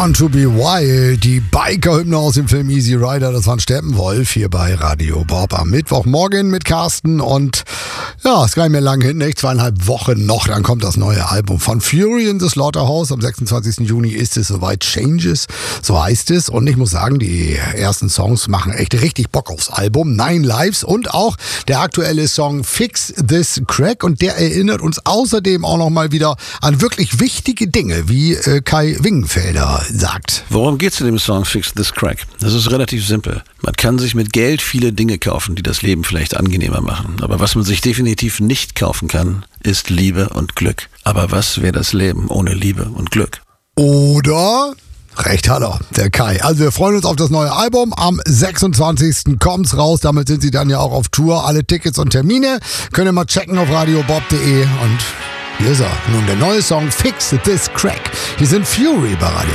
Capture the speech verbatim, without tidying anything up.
Born to be Wild, die Biker-Hymne aus dem Film Easy Rider, das war ein Steppenwolf hier bei Radio Bob am Mittwochmorgen mit Carsten und ja, ist gar nicht mehr lang hin, nicht? Zweieinhalb Wochen noch, dann kommt das neue Album von Fury in the Slaughterhouse. Am sechsundzwanzigsten Juni ist es soweit, Changes, so heißt es. Und ich muss sagen, die ersten Songs machen echt richtig Bock aufs Album. Nine Lives und auch der aktuelle Song Fix This Crack. Und der erinnert uns außerdem auch nochmal wieder an wirklich wichtige Dinge, wie äh, Kai Wingenfelder sagt. Worum geht's in dem Song Fix This Crack? Das ist relativ simpel. Man kann sich mit Geld viele Dinge kaufen, die das Leben vielleicht angenehmer machen. Aber was man sich definitiv nicht kaufen kann, ist Liebe und Glück. Aber was wäre das Leben ohne Liebe und Glück? Oder? Recht hat er, der Kai. Also wir freuen uns auf das neue Album. Am sechsundzwanzigsten kommt's raus. Damit sind sie dann ja auch auf Tour. Alle Tickets und Termine könnt ihr mal checken auf radiobob punkt de. Und hier ist er. Nun der neue Song Fix This Crack. Hier sind Fury bei Radio